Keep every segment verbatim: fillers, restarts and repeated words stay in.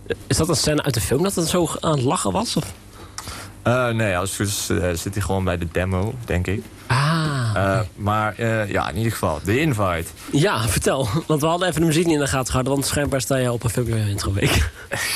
Is dat een scène uit de film dat het zo aan het lachen was? Of? Uh, nee, als het goed is, uh, zit hij gewoon bij de demo, denk ik. Ah. Okay. Uh, maar uh, ja, in ieder geval, de invite. Ja, vertel. Want we hadden even de muziek niet in de gaten gehouden, want schijnbaar sta je op een filmpje intro week.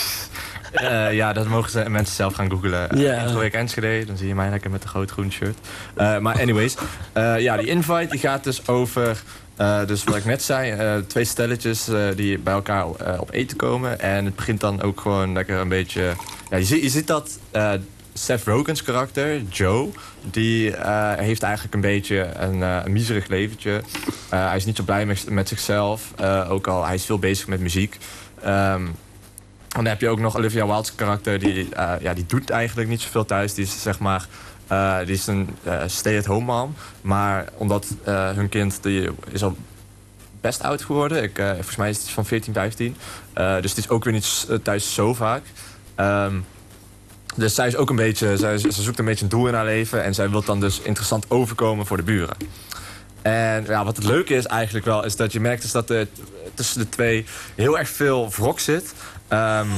Uh, ja, dat mogen ze, mensen zelf gaan googlen. Yeah. Intro week Enschede, dan zie je mij lekker met een groot groen shirt. Uh, maar anyways, uh, ja, die invite die gaat dus over... Uh, dus wat ik net zei, uh, twee stelletjes uh, die bij elkaar uh, op eten komen. En het begint dan ook gewoon lekker een beetje... Ja, je, ziet, je ziet dat uh, Seth Rogen's karakter, Joe... die uh, heeft eigenlijk een beetje een, uh, een miserig leventje. Uh, hij is niet zo blij met, met zichzelf. Uh, ook al, hij is veel bezig met muziek. Um, en dan heb je ook nog Olivia Wilde's karakter. Die, uh, ja, die doet eigenlijk niet zoveel thuis. Die is zeg maar... Uh, die is een uh, stay-at-home mom. Maar omdat uh, hun kind die is al best oud geworden. Ik, uh, volgens mij is het van veertien, vijftien. Uh, dus het is ook weer niet thuis zo vaak. Um, dus zij is ook een beetje... Zij, ze zoekt een beetje een doel in haar leven. En zij wil dan dus interessant overkomen voor de buren. En ja, wat het leuke is eigenlijk wel... is dat je merkt dus dat er tussen de twee heel erg veel wrok zit. Um,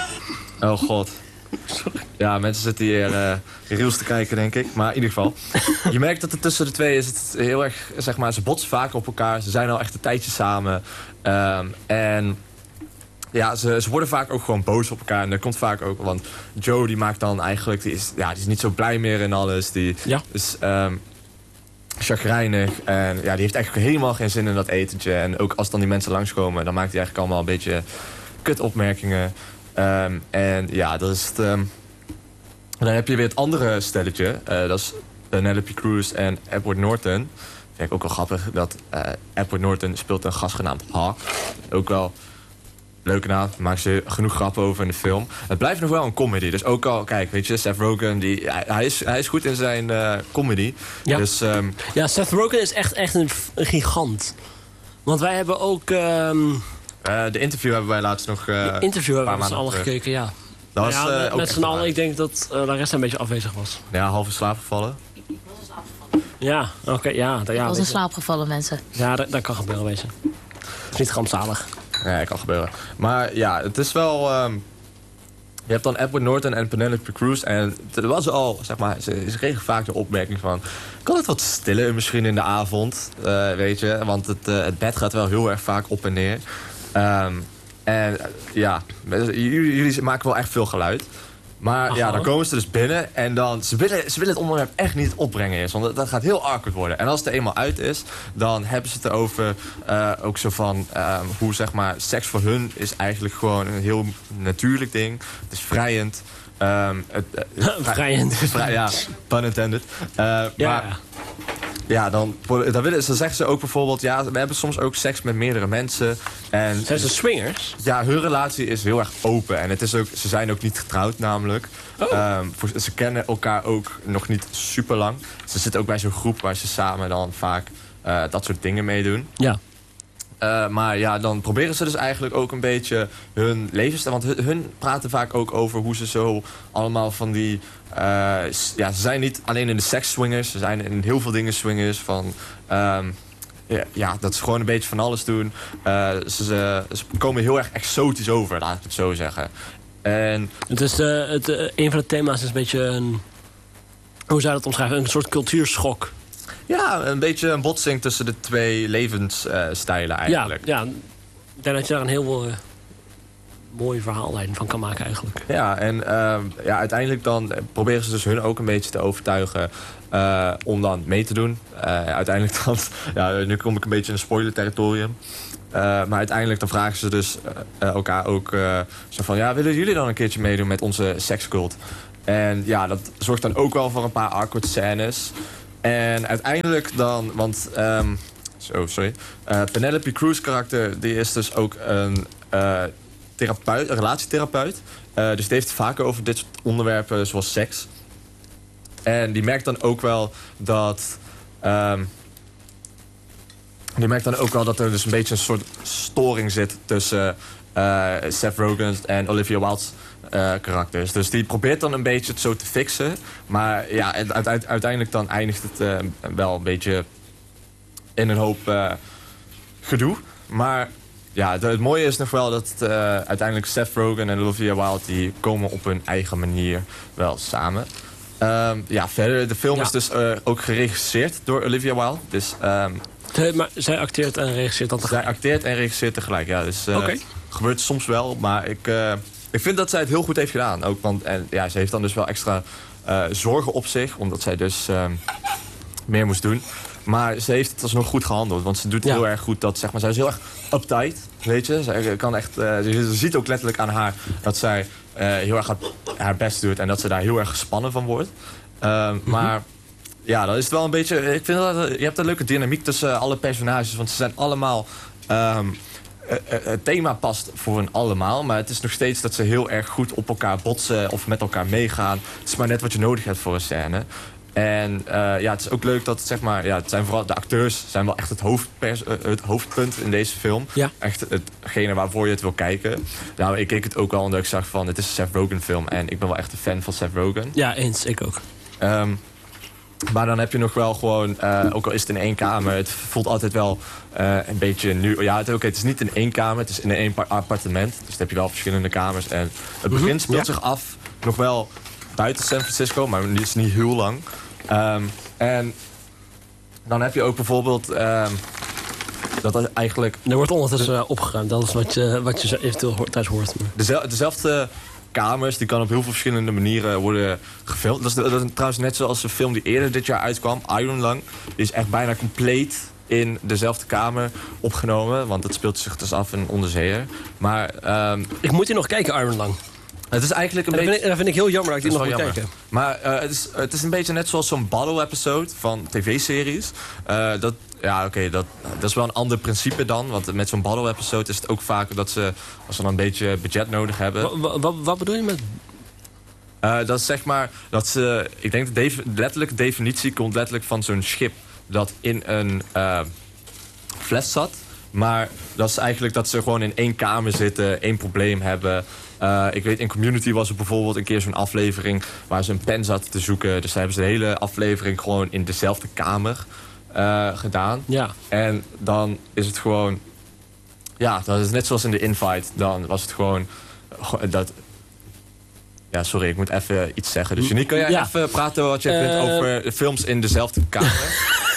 oh god... Sorry. Ja, mensen zitten hier uh, reels te kijken, denk ik. Maar in ieder geval, je merkt dat er tussen de twee is het heel erg, zeg maar, ze botsen vaak op elkaar. Ze zijn al echt een tijdje samen. Um, en ja, ze, ze worden vaak ook gewoon boos op elkaar. En dat komt vaak ook, want Joe die maakt dan eigenlijk, die is, ja, die is niet zo blij meer in alles. Die ja. is um, chagrijnig. En ja, die heeft eigenlijk helemaal geen zin in dat etentje. En ook als dan die mensen langskomen, dan maakt hij eigenlijk allemaal een beetje kutopmerkingen. Um, en ja, dat is het... Um... Dan heb je weer het andere stelletje. Uh, dat is Penelope Cruz en Edward Norton. Vind ik ook wel grappig dat uh, Edward Norton speelt een gast genaamd Hawk. Ook wel leuke naam. Daar maken ze genoeg grappen over in de film. Het blijft nog wel een comedy. Dus ook al, kijk, weet je, Seth Rogen, die, hij, hij, is, hij is goed in zijn uh, comedy. Ja. Dus, um... ja, Seth Rogen is echt, echt een, een gigant. Want wij hebben ook... Um... Uh, de interview hebben wij laatst nog... Uh, de interview hebben we met z'n allen gekeken, ja. Dat was, ja uh, met met z'n allen, ik denk dat uh, de rest een beetje afwezig was. Ja, half in slaap gevallen. Ik was in slaap gevallen. Ja, oké, okay, ja. Ik ja, was in slaap gevallen, mensen. Ja, dat, dat kan gebeuren, wezen. Het is niet rampzalig. Ja, dat kan gebeuren. Maar ja, het is wel... Um, je hebt dan Edward Norton en Penelope Cruz. En er was al, zeg maar, ze, ze kregen vaak de opmerking van... kan het wat stiller misschien in de avond, uh, weet je? Want het, uh, het bed gaat wel heel erg vaak op en neer. Um, en uh, ja, jullie, jullie maken wel echt veel geluid. Maar Aha. ja, dan komen ze dus binnen en dan... Ze willen, ze willen het onderwerp echt niet opbrengen eerst. Want dat gaat heel awkward worden. En als het er eenmaal uit is, dan hebben ze het erover... Uh, ook zo van um, hoe, zeg maar, seks voor hun is eigenlijk gewoon een heel natuurlijk ding. Het is vrijend. Um, het, uh, vrij, vrijend. Vrij, ja, pun intended. Uh, ja. Maar, ja, dan, dan, willen, dan zeggen ze ook bijvoorbeeld... ja, we hebben soms ook seks met meerdere mensen. En, zijn ze swingers? Ja, hun relatie is heel erg open. En het is ook, ze zijn ook niet getrouwd namelijk. Oh. Um, voor, ze kennen elkaar ook nog niet super lang. Ze zitten ook bij zo'n groep waar ze samen dan vaak uh, dat soort dingen meedoen. Ja. Uh, maar ja, dan proberen ze dus eigenlijk ook een beetje hun levensstijl... want hun, hun praten vaak ook over hoe ze zo allemaal van die... Uh, ja, ze zijn niet alleen in de seks swingers. Ze zijn in heel veel dingen swingers. Van, um, ja, ja, dat ze gewoon een beetje van alles doen. Uh, ze, ze, ze komen heel erg exotisch over, laat ik het zo zeggen. En, het is, uh, het, uh, een van de thema's is een beetje een... Hoe zou je dat omschrijven? Een soort cultuurschok. Ja, een beetje een botsing tussen de twee levensstijlen uh, eigenlijk. Ja, ja, ik denk dat je daar een heel uh, mooie verhaallijn van kan maken eigenlijk. Ja, en uh, ja, uiteindelijk dan proberen ze dus hun ook een beetje te overtuigen uh, om dan mee te doen. Uh, uiteindelijk dan, ja, nu kom ik een beetje in een spoiler territorium. Uh, maar uiteindelijk dan vragen ze dus uh, elkaar ook uh, zo van... ja, willen jullie dan een keertje meedoen met onze sekscult? En ja, dat zorgt dan ook wel voor een paar awkward scènes... En uiteindelijk dan, want, um, zo, sorry. Uh, Penelope Cruz karakter, die is dus ook een, uh, therapeut, een relatietherapeut. Uh, dus die heeft het vaker over dit soort onderwerpen zoals seks. En die merkt dan ook wel dat... Um, die merkt dan ook wel dat er dus een beetje een soort storing zit tussen uh, Seth Rogen en Olivia Wilde's Uh, karakters. Dus die probeert dan een beetje het zo te fixen. Maar ja, uite- uiteindelijk dan eindigt het uh, wel een beetje in een hoop uh, gedoe. Maar ja, het, het mooie is nog wel dat uh, uiteindelijk Seth Rogen en Olivia Wilde... die komen op hun eigen manier wel samen. Um, ja, verder, de film ja. is dus uh, ook geregisseerd door Olivia Wilde. Dus, um, de, maar zij acteert en regisseert dan tegelijk? Zij acteert en regisseert tegelijk, ja. Dus uh, okay. gebeurt soms wel, maar ik, uh, ik vind dat zij het heel goed heeft gedaan. Ook, want en, ja, ze heeft dan dus wel extra uh, zorgen op zich, omdat zij dus uh, meer moest doen. Maar ze heeft het alsnog goed gehandeld, want ze doet ja. heel erg goed dat, zeg maar, zij is heel erg uptight, weet je. Zij kan echt, uh, je ziet ook letterlijk aan haar dat zij uh, heel erg haar best doet en dat ze daar heel erg gespannen van wordt. Uh, mm-hmm. Maar ja, dat is het wel een beetje, ik vind dat, je hebt een leuke dynamiek tussen alle personages, want ze zijn allemaal, um, het thema past voor hen allemaal, maar het is nog steeds dat ze heel erg goed op elkaar botsen of met elkaar meegaan. Het is maar net wat je nodig hebt voor een scène. En uh, ja, het is ook leuk dat, zeg maar, ja, het zijn vooral de acteurs zijn wel echt het, hoofdpers, uh, het hoofdpunt in deze film. Ja. Echt hetgene waarvoor je het wil kijken. Nou, ik keek het ook wel omdat ik zag van, het is een Seth Rogen film en ik ben wel echt een fan van Seth Rogen. Ja, eens, ik ook. Um, maar dan heb je nog wel gewoon, uh, ook al is het in één kamer, het voelt altijd wel uh, een beetje nu. Ja, het, okay, het is niet in één kamer, het is in één appartement. Dus dan heb je wel verschillende kamers. En het begin mm-hmm. speelt ja. zich af nog wel buiten San Francisco, maar het is niet heel lang. Um, en dan heb je ook bijvoorbeeld um, dat er eigenlijk... Er wordt ondertussen uh, opgeruimd, dat is wat je, wat je eventueel ho- thuis hoort. Dezel- dezelfde kamers, die kan op heel veel verschillende manieren worden gefilmd. Dat is, dat is trouwens net zoals de film die eerder dit jaar uitkwam, Iron Lung. Die is echt bijna compleet in dezelfde kamer opgenomen, want het speelt zich dus af in een onderzeeër. Maar um, ik moet hier nog kijken, Iron Lung. Het is eigenlijk een en dat beetje... vind, ik, dat vind ik heel jammer dat ik die nog moet jammer. kijken. Maar uh, het, is, het is een beetje net zoals zo'n battle-episode van tv-series. Uh, dat, ja, oké, okay, dat, dat is wel een ander principe dan. Want met zo'n battle-episode is het ook vaak dat ze, als ze dan een beetje budget nodig hebben... Wat, wat, wat bedoel je met... Uh, dat is zeg maar, dat ze... Ik denk de de letterlijke definitie komt letterlijk van zo'n schip dat in een uh, fles zat. Maar dat is eigenlijk dat ze gewoon in één kamer zitten, één probleem hebben... Uh, ik weet, in Community was er bijvoorbeeld een keer zo'n aflevering waar ze een pen zaten te zoeken. Dus daar hebben ze de hele aflevering gewoon in dezelfde kamer uh, gedaan. Ja. En dan is het gewoon... Ja, dat is net zoals in de Invite. Dan was het gewoon... dat. Ja, sorry, ik moet even iets zeggen. Dus Janiek, kan jij ja. even praten wat je uh, vindt over films in dezelfde kamer?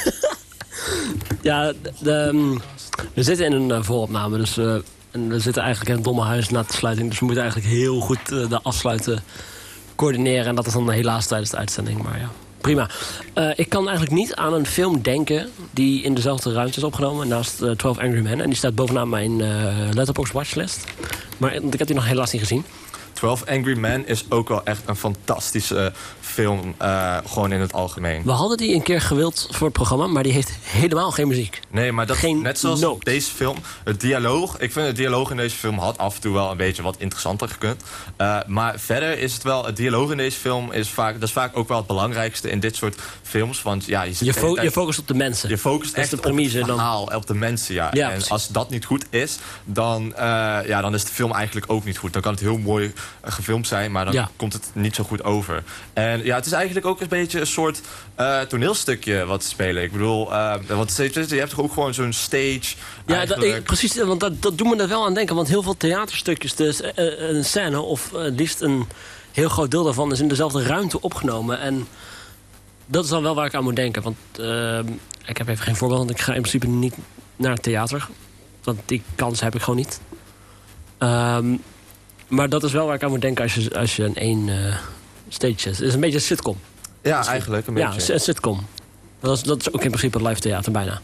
Ja, de, de, um, we zitten in een uh, vooropname, dus... Uh, En we zitten eigenlijk in het domme huis na de sluiting. Dus we moeten eigenlijk heel goed uh, de afsluiten coördineren. En dat is dan helaas tijdens de uitzending. Maar ja, prima. Uh, ik kan eigenlijk niet aan een film denken die in dezelfde ruimte is opgenomen. Naast uh, twaalf Angry Men. En die staat bovenaan mijn uh, Letterboxd watchlist. Maar ik heb die nog helaas niet gezien. twaalf Angry Men is ook wel echt een fantastische film, uh, gewoon in het algemeen. We hadden die een keer gewild voor het programma, maar die heeft helemaal geen muziek. Nee, maar dat geen net zoals noot. Deze film, het dialoog, ik vind het dialoog in deze film had af en toe wel een beetje wat interessanter gekund. Uh, maar verder is het wel, het dialoog in deze film is vaak, dat is vaak ook wel het belangrijkste in dit soort films, want ja, je, je, fo- je focust op de mensen. Je focust echt de premise, op het verhaal, dan... op de mensen, ja. ja en precies. Als dat niet goed is, dan, uh, ja, dan is de film eigenlijk ook niet goed. Dan kan het heel mooi uh, gefilmd zijn, maar dan ja. komt het niet zo goed over. En ja, het is eigenlijk ook een beetje een soort uh, toneelstukje wat te spelen. Ik bedoel, uh, want je hebt toch ook gewoon zo'n stage. Ja, dat, ik, precies, want dat, dat doet me er wel aan denken. Want heel veel theaterstukjes, dus uh, een scène of uh, liefst een heel groot deel daarvan is in dezelfde ruimte opgenomen. En dat is dan wel waar ik aan moet denken. Want uh, ik heb even geen voorbeeld, want ik ga in principe niet naar het theater. Want die kans heb ik gewoon niet. Um, maar dat is wel waar ik aan moet denken als je, als je een één uh, stage zet. Het is een beetje een sitcom. Ja, is eigenlijk een beetje. Ja, een sitcom. Dat is, dat is ook in principe live theater bijna.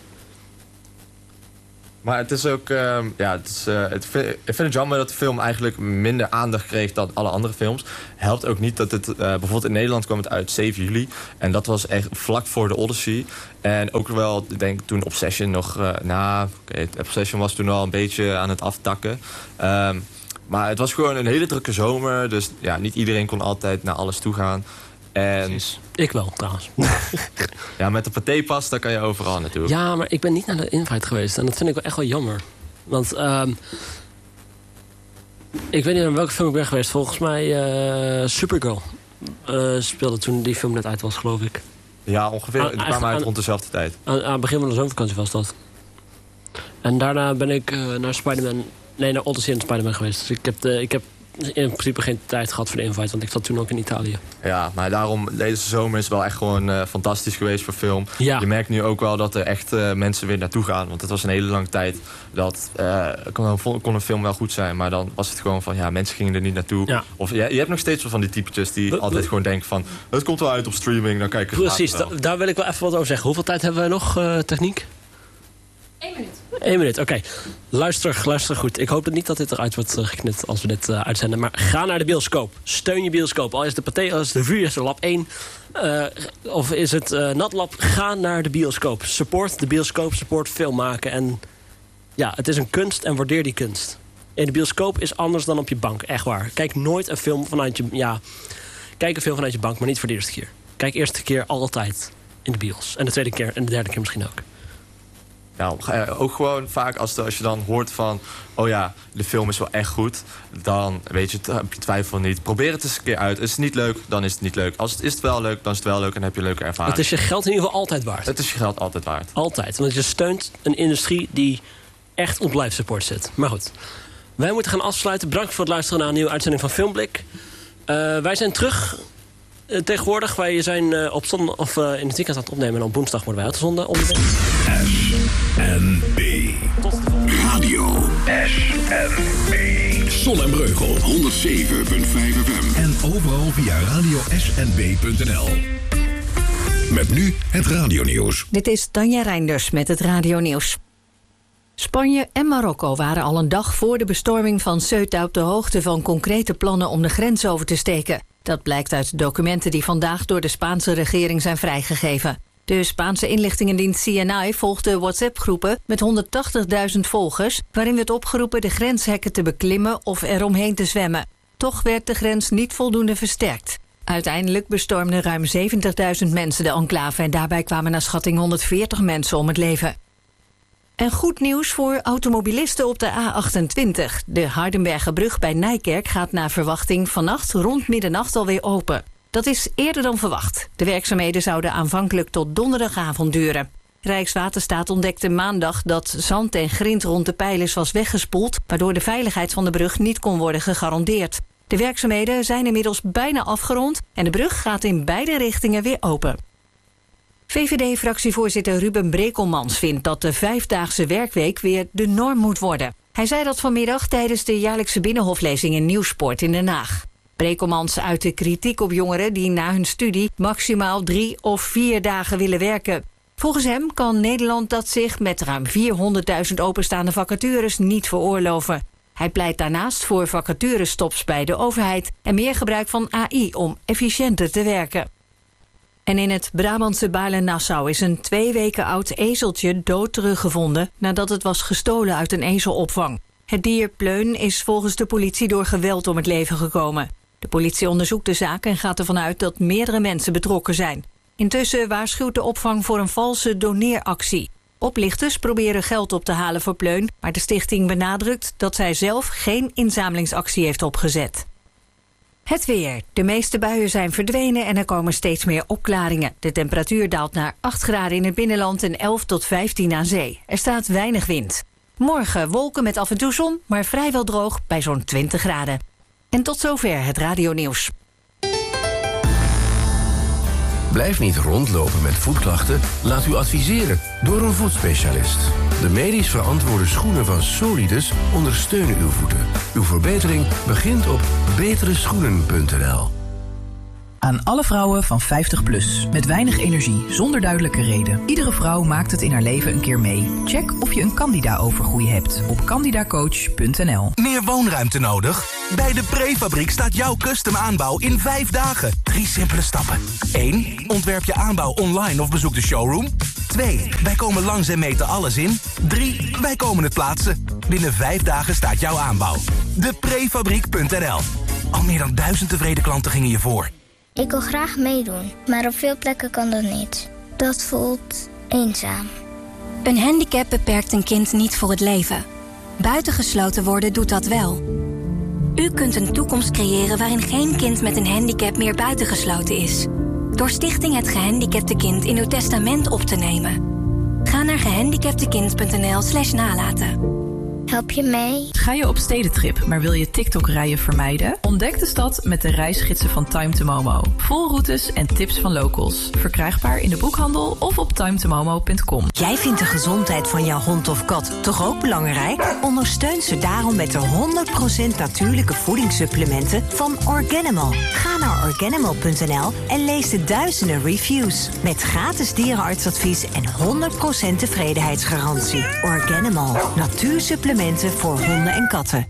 Maar het is ook... Uh, ja, het is, uh, het, ik vind het jammer dat de film eigenlijk minder aandacht kreeg dan alle andere films. Helpt ook niet dat het... Uh, bijvoorbeeld in Nederland kwam het uit zeven juli. En dat was echt vlak voor de Odyssey. En ook wel, ik denk toen Obsession nog... Uh, nou, okay, Obsession was toen al een beetje aan het aftakken. Um, maar het was gewoon een hele drukke zomer. Dus ja, niet iedereen kon altijd naar alles toe gaan. En... Ik wel, trouwens. Ja, met de patépas, daar kan je overal naartoe. Ja, maar ik ben niet naar de Invite geweest. En dat vind ik wel echt wel jammer. Want um, ik weet niet naar welke film ik ben geweest. Volgens mij uh, Supergirl uh, speelde toen die film net uit was, geloof ik. Ja, ongeveer. Het kwam uit rond dezelfde tijd. Aan, aan het begin van de zomervakantie was dat. En daarna ben ik uh, naar Spider-Man... Nee, naar Odyssey en Spider-Man geweest. Dus ik heb, de, ik heb in principe geen tijd gehad voor de invite, want ik zat toen ook in Italië. Ja, maar daarom, deze zomer is wel echt gewoon uh, fantastisch geweest voor film. Ja. Je merkt nu ook wel dat er echt uh, mensen weer naartoe gaan. Want het was een hele lange tijd dat uh, kon, kon een film wel goed zijn, maar dan was het gewoon van, ja, mensen gingen er niet naartoe. Ja. Of ja, je hebt nog steeds wel van die typetjes die we, altijd we, gewoon denken van, het komt wel uit op streaming, dan kijk ik het Precies, da, daar wil ik wel even wat over zeggen. Hoeveel tijd hebben we nog, uh, techniek? Eén minuut. Eén minuut, oké. Okay. Luister, luister goed. Ik hoop niet dat dit eruit wordt uh, geknipt als we dit uh, uitzenden. Maar ga naar de bioscoop. Steun je bioscoop. Al is de Pathé, al is de vuur, is de lab één. Uh, of is het uh, Natlab. Ga naar de bioscoop. Support de bioscoop, support film maken. En ja, het is een kunst en waardeer die kunst. In de bioscoop is anders dan op je bank. Echt waar. Kijk nooit een film vanuit je... Ja, kijk een film vanuit je bank, maar niet voor de eerste keer. Kijk eerste keer altijd in de bios. En de tweede keer en de derde keer misschien ook. Ja, ook gewoon vaak als, de, als je dan hoort van... oh ja, de film is wel echt goed. Dan weet je, heb je twijfel niet. Probeer het eens een keer uit. Is het niet leuk, dan is het niet leuk. Als het is het wel leuk, dan is het wel leuk en heb je een leuke ervaring. Het is je geld in ieder geval altijd waard. Het is je geld altijd waard. Altijd, want je steunt een industrie die echt op live support zit. Maar goed, wij moeten gaan afsluiten. Bedankt voor het luisteren naar een nieuwe uitzending van Filmblik. Uh, wij zijn terug... Uh, tegenwoordig, wij zijn uh, op zondag, of uh, in het weekend aan het opnemen... en op woensdag worden wij uitgezonden. Om de S N B Radio S N B Zon en Breugel honderd zeven komma vijf F M en overal via radio s n b punt n l. Met nu het radionieuws. Dit is Tanja Reinders met het radionieuws. Spanje en Marokko waren al een dag voor de bestorming van Ceuta op de hoogte van concrete plannen om de grens over te steken. Dat blijkt uit documenten die vandaag door de Spaanse regering zijn vrijgegeven. De Spaanse inlichtingendienst C N I volgde WhatsApp-groepen met honderdtachtigduizend volgers, waarin werd opgeroepen de grenshekken te beklimmen of eromheen te zwemmen. Toch werd de grens niet voldoende versterkt. Uiteindelijk bestormden ruim zeventigduizend mensen de enclave en daarbij kwamen naar schatting honderdveertig mensen om het leven. En goed nieuws voor automobilisten op de A achtentwintig. De Hardenbergerbrug bij Nijkerk gaat naar verwachting vannacht rond middernacht alweer open. Dat is eerder dan verwacht. De werkzaamheden zouden aanvankelijk tot donderdagavond duren. Rijkswaterstaat ontdekte maandag dat zand en grind rond de pijlers was weggespoeld, waardoor de veiligheid van de brug niet kon worden gegarandeerd. De werkzaamheden zijn inmiddels bijna afgerond en de brug gaat in beide richtingen weer open. V V D-fractievoorzitter Ruben Brekelmans vindt dat de vijfdaagse werkweek weer de norm moet worden. Hij zei dat vanmiddag tijdens de jaarlijkse Binnenhoflezing in Nieuwsport in Den Haag. Brekelmans uitte kritiek op jongeren die na hun studie maximaal drie of vier dagen willen werken. Volgens hem kan Nederland dat zich met ruim vierhonderdduizend openstaande vacatures niet veroorloven. Hij pleit daarnaast voor vacaturestops bij de overheid en meer gebruik van A I om efficiënter te werken. En in het Brabantse Baarle-Nassau is een twee weken oud ezeltje dood teruggevonden nadat het was gestolen uit een ezelopvang. Het dier Pleun is volgens de politie door geweld om het leven gekomen. De politie onderzoekt de zaak en gaat ervan uit dat meerdere mensen betrokken zijn. Intussen waarschuwt de opvang voor een valse doneeractie. Oplichters proberen geld op te halen voor Pleun, maar de stichting benadrukt dat zij zelf geen inzamelingsactie heeft opgezet. Het weer. De meeste buien zijn verdwenen en er komen steeds meer opklaringen. De temperatuur daalt naar acht graden in het binnenland en elf tot vijftien aan zee. Er staat weinig wind. Morgen wolken met af en toe zon, maar vrijwel droog bij zo'n twintig graden. En tot zover het radionieuws. Blijf niet rondlopen met voetklachten. Laat u adviseren door een voetspecialist. De medisch verantwoorde schoenen van Solidus ondersteunen uw voeten. Uw verbetering begint op betere schoenen punt n l. Aan alle vrouwen van vijftig plus, met weinig energie, zonder duidelijke reden. Iedere vrouw maakt het in haar leven een keer mee. Check of je een candida-overgroei hebt op candidacoach punt n l. Meer woonruimte nodig? Bij de Prefabriek staat jouw custom aanbouw in vijf dagen. Drie simpele stappen. één. Ontwerp je aanbouw online of bezoek de showroom. twee. Wij komen langs en meten alles in. drie. Wij komen het plaatsen. Binnen vijf dagen staat jouw aanbouw. de prefabriek punt n l. Al meer dan duizend tevreden klanten gingen je voor. Ik wil graag meedoen, maar op veel plekken kan dat niet. Dat voelt eenzaam. Een handicap beperkt een kind niet voor het leven. Buitengesloten worden doet dat wel. U kunt een toekomst creëren waarin geen kind met een handicap meer buitengesloten is. Door Stichting Het Gehandicapte Kind in uw testament op te nemen. Ga naar gehandicaptekind.nl slash nalaten. Help je mee? Ga je op stedentrip, maar wil je TikTok-rijen vermijden? Ontdek de stad met de reisgidsen van Time to Momo. Vol routes en tips van locals. Verkrijgbaar in de boekhandel of op time to momo punt com. Jij vindt de gezondheid van jouw hond of kat toch ook belangrijk? Ondersteun ze daarom met de honderd procent natuurlijke voedingssupplementen van Organimal. Ga naar organimal punt n l en lees de duizenden reviews. Met gratis dierenartsadvies en honderd procent tevredenheidsgarantie. Organimal. Natuursupplementen voor honden en katten.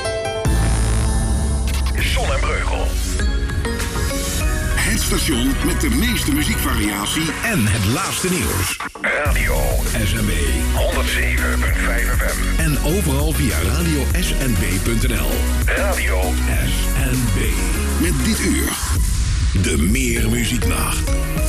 Zon en Breugel. Het station met de meeste muziekvariatie en het laatste nieuws. Radio S N B honderdzeven komma vijf F M. En overal via radio s n b punt n l. Radio S N B. Met dit uur de Meer Muzieknacht.